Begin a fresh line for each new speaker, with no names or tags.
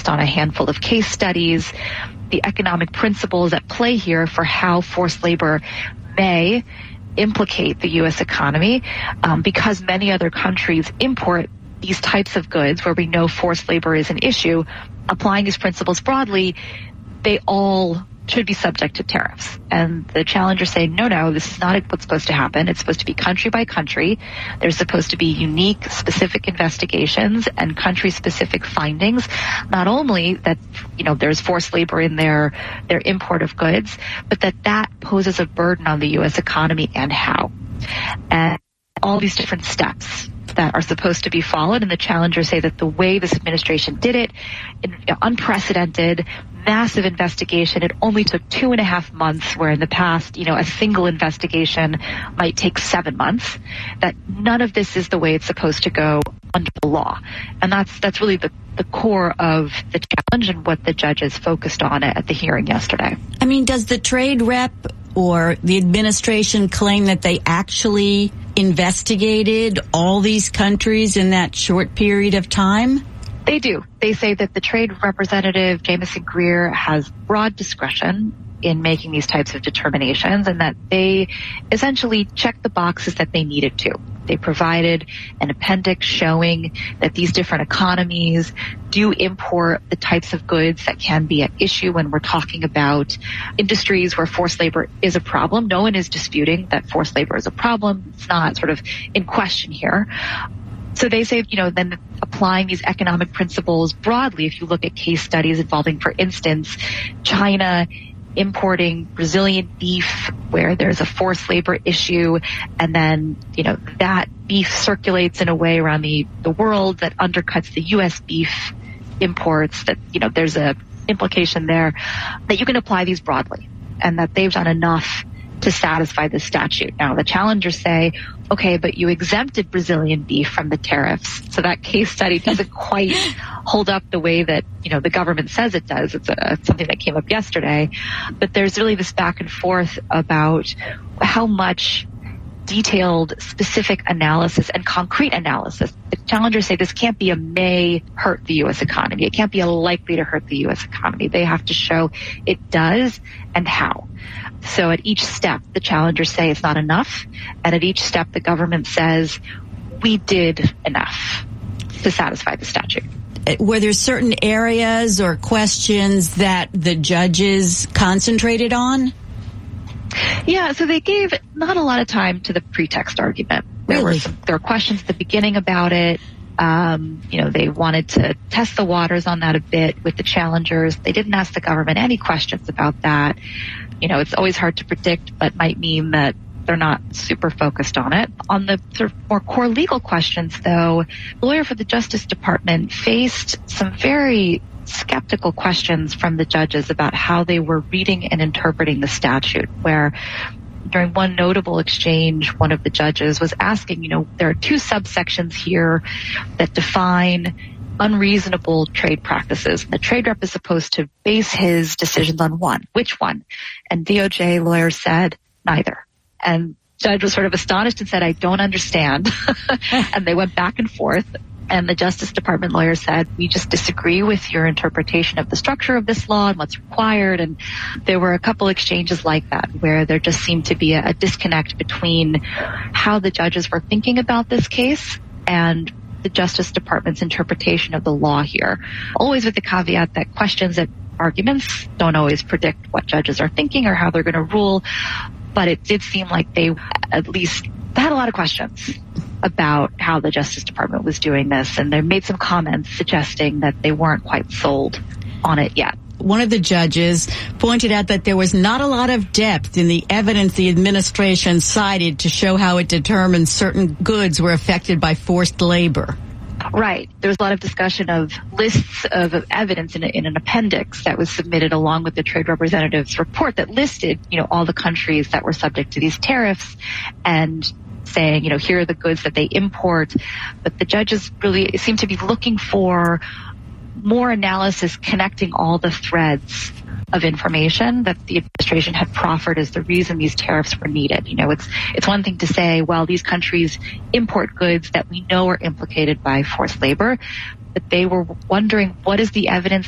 on a handful of case studies, the economic principles at play here for how forced labor may implicate the U.S. economy, because many other countries import these types of goods where we know forced labor is an issue. Applying these principles broadly, they all should be subject to tariffs. And the challengers say, no, this is not what's supposed to happen. It's supposed to be country by country. There's supposed to be unique, specific investigations and country-specific findings. Not only that, there's forced labor in their import of goods, but that poses a burden on the U.S. economy and how. And all these different steps that are supposed to be followed. And the challengers say that the way this administration did it, unprecedented, massive investigation, it only took 2.5 months, where in the past, a single investigation might take 7 months, that none of this is the way it's supposed to go under the law. And that's really the core of the challenge and what the judges focused on at the hearing yesterday.
I mean, does the trade rep or the administration claim that they actually investigated all these countries in that short period of time?
They do. They say that the trade representative, Jamieson Greer, has broad discretion in making these types of determinations, and that they essentially checked the boxes that they needed to. They provided an appendix showing that these different economies do import the types of goods that can be at issue when we're talking about industries where forced labor is a problem. No one is disputing that forced labor is a problem. It's not sort of in question here. So they say, then applying these economic principles broadly, if you look at case studies involving, for instance, China importing Brazilian beef where there's a forced labor issue, and then, that beef circulates in a way around the world that undercuts the U.S. beef imports, that, there's a implication there that you can apply these broadly, and that they've done enough to satisfy the statute. Now, the challengers say, okay, but you exempted Brazilian beef from the tariffs. So that case study doesn't quite hold up the way that, the government says it does. It's something that came up yesterday. But there's really this back and forth about how much detailed, specific analysis and concrete analysis. The challengers say this can't be a may hurt the U.S. economy. It can't be a likely to hurt the U.S. economy. They have to show it does and how. So at each step, the challengers say it's not enough. And at each step, the government says we did enough to satisfy the statute.
Were there certain areas or questions that the judges concentrated on?
Yeah, so they gave not a lot of time to the pretext argument.
Really?
There were questions at the beginning about it. They wanted to test the waters on that a bit with the challengers. They didn't ask the government any questions about that. It's always hard to predict, but might mean that they're not super focused on it. On the sort of more core legal questions, though, the lawyer for the Justice Department faced some very skeptical questions from the judges about how they were reading and interpreting the statute, where during one notable exchange, one of the judges was asking, there are 2 subsections here that define unreasonable trade practices. The trade rep is supposed to base his decisions on one. Which one? And DOJ lawyers said neither. And the judge was sort of astonished and said, I don't understand. And they went back and forth. And the Justice Department lawyer said, we just disagree with your interpretation of the structure of this law and what's required. And there were a couple exchanges like that where there just seemed to be a disconnect between how the judges were thinking about this case and the Justice Department's interpretation of the law here. Always with the caveat that questions and arguments don't always predict what judges are thinking or how they're going to rule. But it did seem like they at least had a lot of questions about how the Justice Department was doing this, and they made some comments suggesting that they weren't quite sold on it yet.
One of the judges pointed out that there was not a lot of depth in the evidence the administration cited to show how it determined certain goods were affected by forced labor.
Right. There was a lot of discussion of lists of evidence in an appendix that was submitted along with the trade representative's report that listed, all the countries that were subject to these tariffs and saying, here are the goods that they import. But the judges really seem to be looking for more analysis connecting all the threads of information that the administration had proffered as the reason these tariffs were needed. It's one thing to say, well, these countries import goods that we know are implicated by forced labor, but they were wondering what is the evidence